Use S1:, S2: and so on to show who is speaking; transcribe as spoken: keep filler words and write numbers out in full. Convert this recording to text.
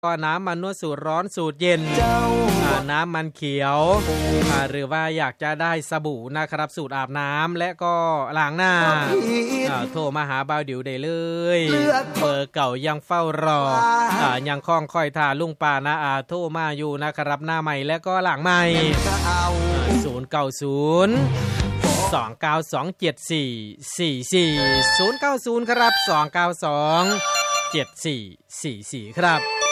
S1: ก็น้ำมันนวดสูตรร้อนสูตรเย็นน้ำมันเขียวหรือว่าอยากจะได้สบู่นะครับสูตรอาบน้ำและก็ล้างหน้าโทรมาหาบ่าวดิวได้เลยเบอร์เก่ายังเฝ้ารอยังคล้องคอยท่าลุงป้านะอาโทรมาอยู่นะครับหน้าใหม่และก็หลังใหม่ศูนย์ เก้า ศูนย์ สอง เก้า สอง เจ็ด สี่ สี่ สี่ ศูนย์ เก้า ศูนย์ครับสอง เก้า สอง เจ็ด สี่ สี่ สี่ครับ